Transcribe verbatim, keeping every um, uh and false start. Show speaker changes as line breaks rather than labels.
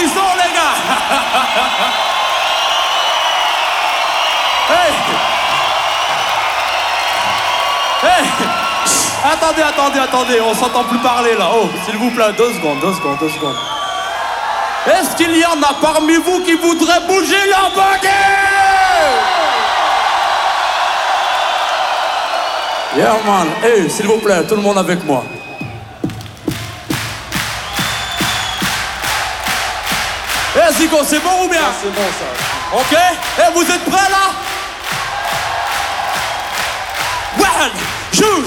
prison, les gars. Hey. Hey. Attendez, attendez, attendez, on s'entend plus parler là. Oh, s'il vous plaît, deux secondes, deux secondes, deux secondes. Est-ce qu'il y en a parmi vous qui voudraient bouger leur baguette? Yeah man, hey, s'il vous plaît, tout le monde avec moi. Eh Zico, c'est bon ou bien?
C'est bon ça.
Ok? Eh, vous êtes prêts là? One, two,